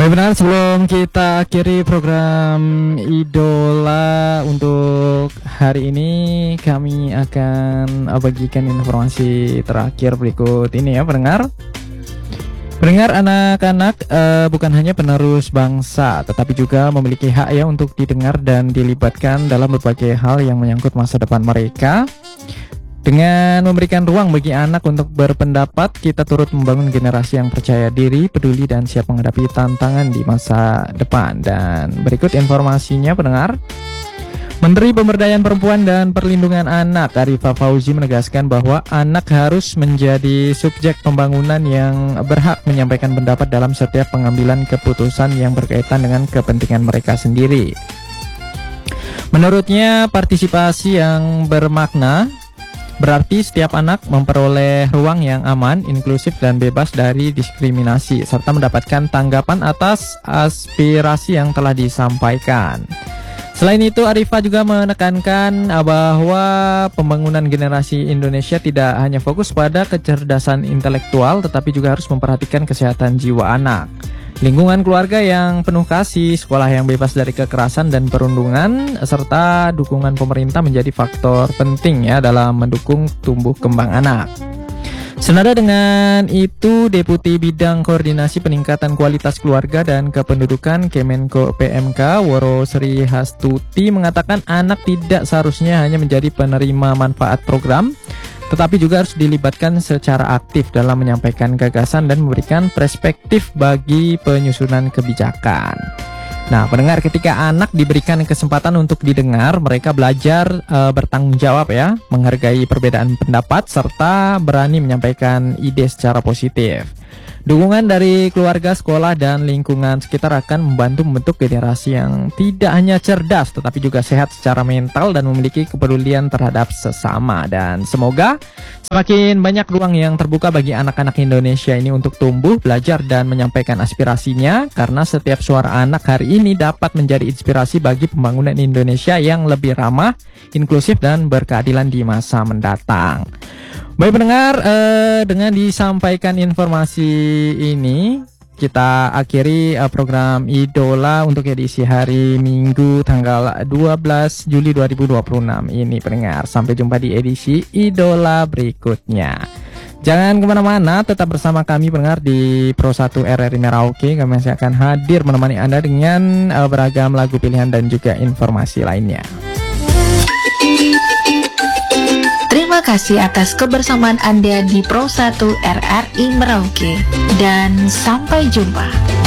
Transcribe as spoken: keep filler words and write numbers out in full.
Baik benar, sebelum kita akhiri program Idola untuk hari ini, kami akan bagikan informasi terakhir berikut ini ya pendengar. Pendengar, anak-anak uh, bukan hanya penerus bangsa, tetapi juga memiliki hak ya untuk didengar dan dilibatkan dalam berbagai hal yang menyangkut masa depan mereka. Dengan memberikan ruang bagi anak untuk berpendapat, kita turut membangun generasi yang percaya diri, peduli, dan siap menghadapi tantangan di masa depan. Dan berikut informasinya pendengar. Menteri Pemberdayaan Perempuan dan Perlindungan Anak Arifah Fauzi menegaskan bahwa anak harus menjadi subjek pembangunan yang berhak menyampaikan pendapat dalam setiap pengambilan keputusan yang berkaitan dengan kepentingan mereka sendiri. Menurutnya, partisipasi yang bermakna berarti setiap anak memperoleh ruang yang aman, inklusif, dan bebas dari diskriminasi, serta mendapatkan tanggapan atas aspirasi yang telah disampaikan. Selain itu, Arifah juga menekankan bahwa pembangunan generasi Indonesia tidak hanya fokus pada kecerdasan intelektual, tetapi juga harus memperhatikan kesehatan jiwa anak. Lingkungan keluarga yang penuh kasih, sekolah yang bebas dari kekerasan dan perundungan, serta dukungan pemerintah menjadi faktor penting ya dalam mendukung tumbuh kembang anak. Senada dengan itu, Deputi Bidang Koordinasi Peningkatan Kualitas Keluarga dan Kependudukan Kemenko P M K Woro Sri Hastuti mengatakan anak tidak seharusnya hanya menjadi penerima manfaat program, tetapi juga harus dilibatkan secara aktif dalam menyampaikan gagasan dan memberikan perspektif bagi penyusunan kebijakan. Nah, pendengar, ketika anak diberikan kesempatan untuk didengar, mereka belajar e, bertanggung jawab ya, menghargai perbedaan pendapat, serta berani menyampaikan ide secara positif. Dukungan dari keluarga, sekolah, dan lingkungan sekitar akan membantu membentuk generasi yang tidak hanya cerdas, tetapi juga sehat secara mental dan memiliki kepedulian terhadap sesama. Dan semoga semakin banyak ruang yang terbuka bagi anak-anak Indonesia ini untuk tumbuh, belajar, dan menyampaikan aspirasinya, karena setiap suara anak hari ini dapat menjadi inspirasi bagi pembangunan Indonesia yang lebih ramah, inklusif, dan berkeadilan di masa mendatang. Baik pendengar, eh, dengan disampaikan informasi ini, kita akhiri eh, program Idola untuk edisi hari Minggu tanggal dua belas Juli dua ribu dua puluh enam ini pendengar. Sampai jumpa di edisi Idola berikutnya. Jangan kemana-mana, tetap bersama kami pendengar di Pro satu R R I Merauke. Kami masih akan hadir menemani Anda dengan eh, beragam lagu pilihan dan juga informasi lainnya. Terima kasih atas kebersamaan Anda di Pro satu R R I Merauke, dan sampai jumpa.